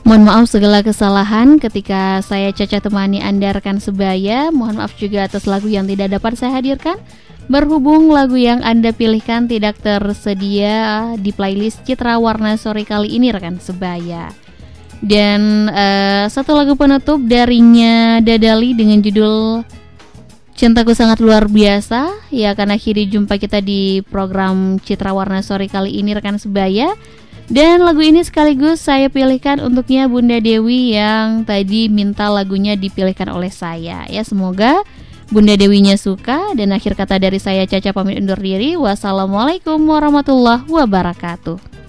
Mohon maaf segala kesalahan ketika saya Caca temani Anda rekan sebaya. Mohon maaf juga atas lagu yang tidak dapat saya hadirkan. Berhubung lagu yang Anda pilihkan tidak tersedia di playlist Citra Warna sore kali ini rekan sebaya. Dan satu lagu penutup darinya Dadali dengan judul Cintaku Sangat Luar Biasa ya akan akhiri jumpa kita di program Citra Warna sore kali ini rekan sebaya. Dan lagu ini sekaligus saya pilihkan untuknya Bunda Dewi yang tadi minta lagunya dipilihkan oleh saya. Ya, semoga Bunda Dewinya suka. Dan akhir kata dari saya Caca pamit undur diri. Wassalamualaikum warahmatullahi wabarakatuh.